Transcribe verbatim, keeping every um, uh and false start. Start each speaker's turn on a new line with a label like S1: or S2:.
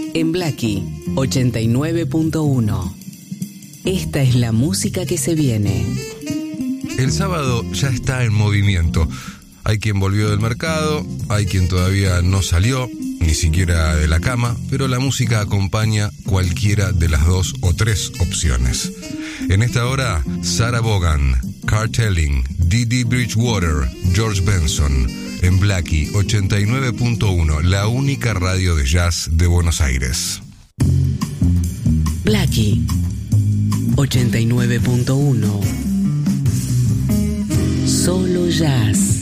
S1: en Blackie ochenta y nueve punto uno. Esta es la música que se viene.
S2: El sábado ya está en movimiento. Hay quien volvió del mercado, hay quien todavía no salió, ni siquiera de la cama, pero la música acompaña cualquiera de las dos o tres opciones. En esta hora, Sarah Vaughan, Cartelling, Dee Bridgewater, George Benson, en Blackie ochenta y nueve punto uno, la única radio de jazz de Buenos Aires.
S1: Blackie ochenta y nueve punto uno. Solo jazz.